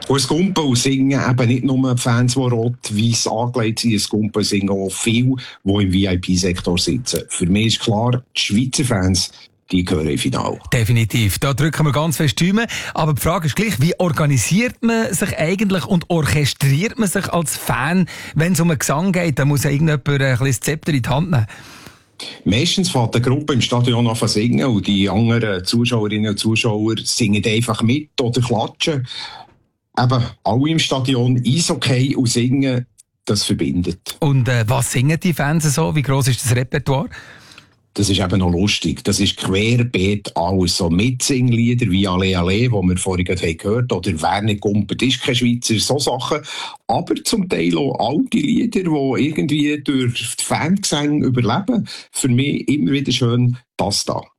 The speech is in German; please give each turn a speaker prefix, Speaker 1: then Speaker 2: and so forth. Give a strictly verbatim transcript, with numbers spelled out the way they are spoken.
Speaker 1: Und es Gumpen und Singen eben nicht nur die Fans, die rot-weiss angelegt sind, es Gumpen und Singen auch viele, die im V I P-Sektor sitzen. Für mich ist klar, die Schweizer Fans, die gehören im Finale.
Speaker 2: Definitiv, da drücken wir ganz fest die Daumen. Aber die Frage ist gleich, wie organisiert man sich eigentlich und orchestriert man sich als Fan, wenn es um einen Gesang geht? Da muss ja irgendjemand ein bisschen das Zepter in die Hand nehmen.
Speaker 1: Meistens fängt die Gruppe im Stadion an zu singen und die anderen Zuschauerinnen und Zuschauer singen einfach mit oder klatschen. Eben, alle im Stadion, Eishockey und Singen, das verbindet.
Speaker 2: Und äh, was singen die Fans so? Wie gross ist das Repertoire?
Speaker 1: Das ist eben noch lustig. Das ist querbeet alles. So Mitsinglieder wie «Alle, alle», die wir vorhin gehört haben, oder «Wer nicht gumpet, ist kein Schweizer», so Sachen. Aber zum Teil auch alte Lieder, die irgendwie durch die Fangesänge überleben. Für mich immer wieder schön das da.